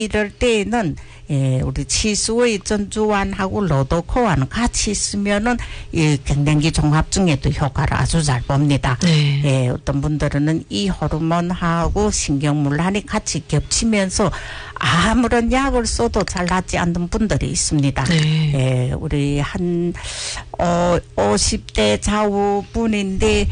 이럴 때에는 우리 치수의 전주환하고 로도코환 같이 쓰면은 이 갱년기 종합증에도 효과를 아주 잘 봅니다. 네. 어떤 분들은 이 호르몬하고 신경물란이 같이 겹치면서 아무런 약을 써도 잘 낫지 않는 분들이 있습니다. 네. 우리 한 50대 좌우 분인데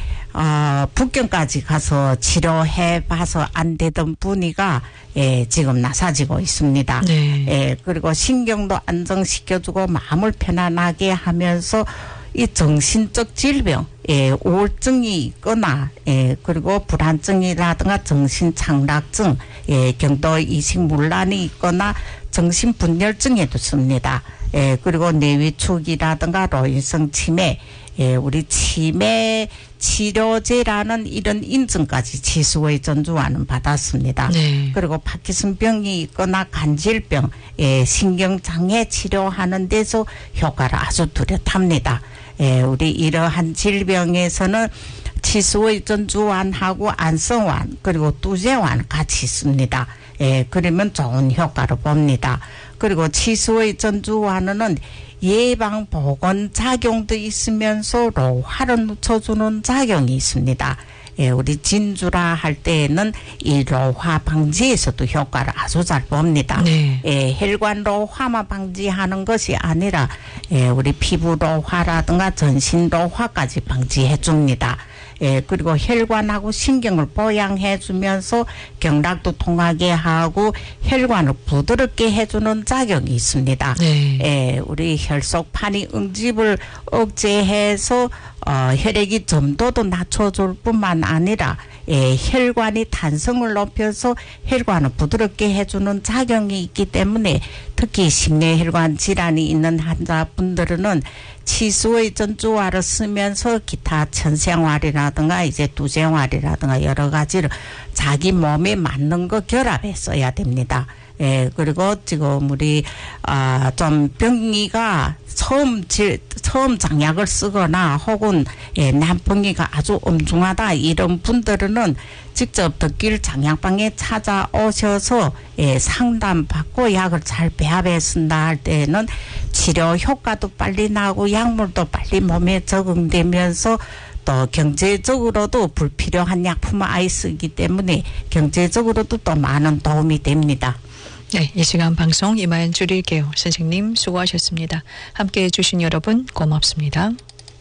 북경까지 가서 치료해 봐서 안 되던 분이가 지금 나사지고 있습니다. 네. 그리고 신경도 안정시켜주고 마음을 편안하게 하면서 이 정신적 질병, 우울증이 있거나, 그리고 불안증이라든가 정신창락증, 경도 이식문란이 있거나 정신분열증에도 씁니다. 그리고 뇌위축이라든가 노인성 치매, 우리 치매 치료제라는 이런 인증까지 치수의 전주환은 받았습니다. 네. 그리고 파킨슨병이 있거나 간질병, 신경장애 치료하는 데서 효과를 아주 뚜렷합니다. 우리 이러한 질병에서는 치수의 전주환하고 안성환 그리고 뚜제환 같이 씁니다. 그러면 좋은 효과를 봅니다. 그리고 치수의 전주환은 예방 보건 작용도 있으면서 로화를 늦춰주는 작용이 있습니다. 우리 진주라 할 때에는 이 로화 방지에서도 효과를 아주 잘 봅니다. 네. 혈관 로화만 방지하는 것이 아니라 우리 피부 로화라든가 전신 로화까지 방지해 줍니다. 그리고 혈관하고 신경을 보양해 주면서 경락도 통하게 하고 혈관을 부드럽게 해주는 작용이 있습니다. 네. 우리 혈속판이 응집을 억제해서 혈액이 점도도 낮춰줄 뿐만 아니라 혈관이 탄성을 높여서 혈관을 부드럽게 해주는 작용이 있기 때문에 특히 심뇌혈관 질환이 있는 환자분들은 치수의 전주환을 쓰면서 기타 천생활이라든가 이제 두생활이라든가 여러 가지를 자기 몸에 맞는 거 결합해 써야 됩니다. 그리고 지금 우리 좀 병이가 처음 장약을 쓰거나 혹은 난병이가 아주 엄중하다 이런 분들은 직접 덕길 장약방에 찾아오셔서 상담받고 약을 잘 배합해 쓴다 할 때는 치료 효과도 빨리 나고 약물도 빨리 몸에 적응되면서 또 경제적으로도 불필요한 약품을 아예 쓰기 때문에 경제적으로도 또 많은 도움이 됩니다. 네, 이 시간 방송 이만 줄일게요. 선생님 수고하셨습니다. 함께해 주신 여러분 고맙습니다.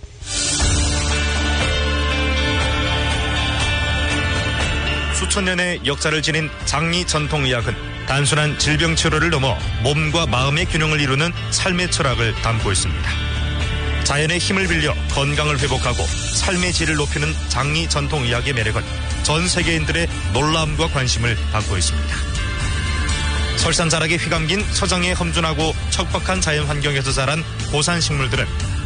수천 년의 역사를 지닌 장리 전통의학은 단순한 질병 치료를 넘어 몸과 마음의 균형을 이루는 삶의 철학을 담고 있습니다. 자연의 힘을 빌려 건강을 회복하고 삶의 질을 높이는 장리 전통의학의 매력은 전 세계인들의 놀라움과 관심을 받고 있습니다. 설산자락에 휘감긴 서장에 험준하고 척박한 자연 환경에서 자란 고산 식물들은